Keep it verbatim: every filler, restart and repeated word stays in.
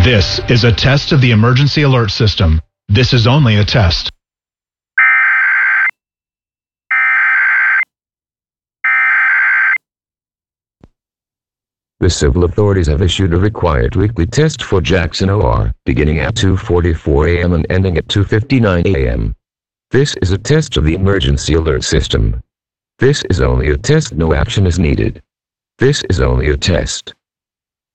This is a test of the emergency alert system. This is only a test. The civil authorities have issued a required weekly test for Jackson O R, beginning at two forty-four a m and ending at two fifty-nine a m This is a test of the emergency alert system. This is only a test, no action is needed. This is only a test.